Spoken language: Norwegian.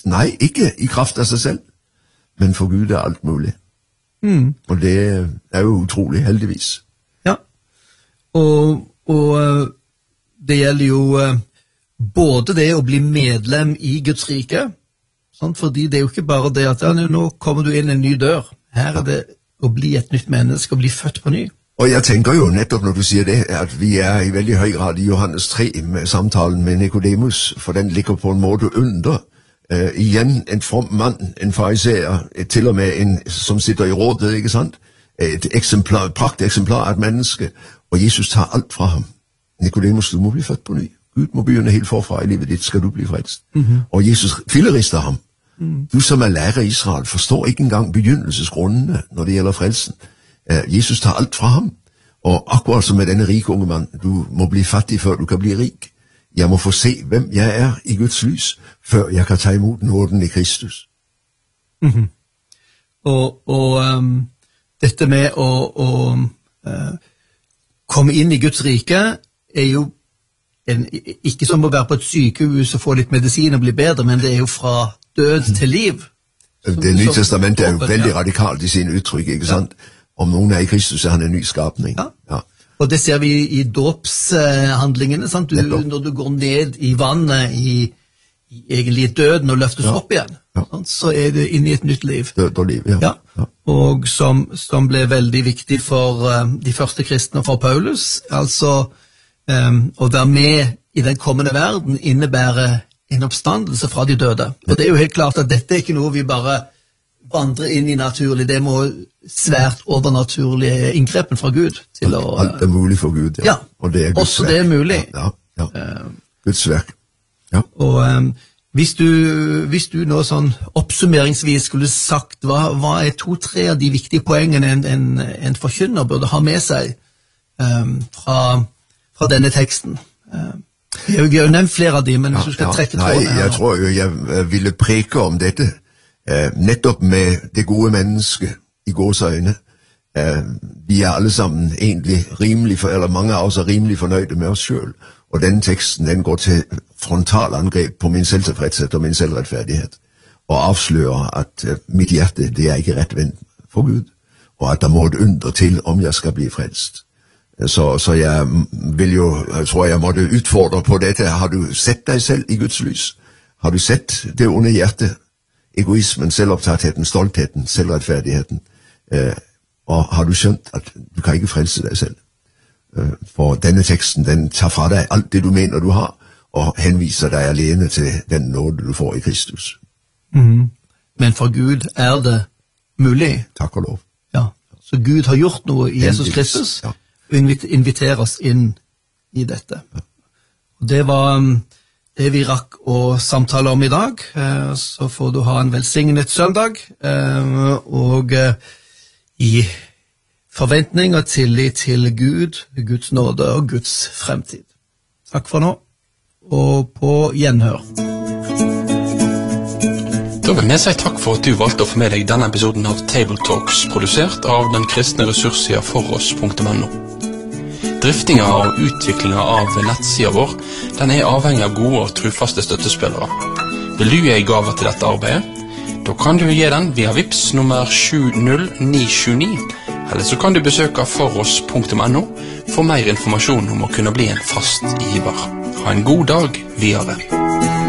frelst? Nei, ikke i kraft av seg selv, men for Gud alt mulig. Og det jo utrolig, heldigvis. Ja, og det gjelder jo både det å bli medlem i Guds rike, sant? Fordi det jo ikke bare det at nå kommer du inn en ny dør. Her det å bli et nytt menneske, å bli født på ny. Og jeg tenker jo nettopp når du sier det, at vi i veldig høy grad i Johannes 3 med samtalen med Nikodemus, for den ligger på en måte under. Igjen en from mann, en fariseer, til og med en som sitter i rådet, ikke sant? Et prakteksemplar av et menneske, og Jesus tar alt fra ham. Nikodemus, du må bli født på ny. Gud må begynne helt forfra i livet ditt, skal du bli frelst. Og Jesus fillerister ham. Du som lærer Israel forstår ikke engang begynnelsesgrunnene når det gjelder frelsen. Jesus tar alt fra ham, og akkurat som med denne rike unge mann, du må bli fattig før du kan bli rik. Jeg må få se hvem jeg i Guds lys, før jeg kan ta imot nåden i Kristus. Og dette med å komme inn i Guds rike jo ikke som å være på et sykehus og få litt medisin og bli bedre, men det jo fra død til liv. Det nye testamentet jo veldig radikalt i sine uttrykk, ikke sant? Om noen i Kristus han en ny skapning. Ja. Og det ser vi i dåpshandlingene, sant? Når du går ned i vannet i egentlig døden og løftes opp igjen, så det inn i et nytt liv. Død og liv, ja. Og som ble veldig viktig for de første kristne og for Paulus, altså å være med i den kommende verden innebærer en oppstandelse fra de døde. Og det jo helt klart at dette ikke noe vi bare vandrer inn i naturlig, det må svært overnaturlige inngrepen fra Gud til å... Alt mulig for Gud, ja. Og det Guds også verk. Det mulig. Ja. Guds verk. Ja. Og hvis du nå sånn oppsummeringsvis skulle sagt, hva 2-3 av de viktige poengene en forkynner burde ha med seg fra denne teksten? Vi har jo nevnt flere av de, men hvis du skal trekke trådene her... Nei, jeg tror jo jeg ville preke om dette, nettopp med det gode mennesket i gåseøyne. Vi alle sammen egentlig eller mange av oss rimelig fornøyde med oss selv, og denne teksten den går til frontalangrep på min selvtilfredshet og min selvrettferdighet, og avslører at mitt hjerte det ikke rettvendt for Gud, og at det må et under til om jeg skal bli frelst. Så jeg vil jo, jeg tror jeg måtte utfordre på dette. Har du sett deg selv i Guds lys? Har du sett det onde hjertet? Egoismen, selvopptattheten, stoltheten, selvrettferdigheten? Og har du skjønt at du kan ikke frelse deg selv? For denne teksten, den tar fra deg alt det du mener du har, og henviser deg alene til den nåde du får i Kristus. Men for Gud det mulig? Takk og lov. Ja, så Gud har gjort noe i Jesus Kristus, og inviterer oss inn i dette. Og det var det vi rakk å samtale om i dag. Så får du ha en velsignet søndag, og i forventning og tillit til Gud, Guds nåde og Guds fremtid. Takk for nå, og på gjenhør. Da vil jeg si takk for at du valgte å få med deg denne episoden av Table Talks, produsert av den kristne ressurssiden foross.no. Driftinga og utviklinga av nettsida vår, den avhengig av gode og trufaste støttespillere. Vil du gi gaver til dette arbeidet? Da kan du gi den via Vips nummer 70979, eller så kan du besøke foross.no for mer informasjon om å kunne bli en fast giver. Ha en god dag videre.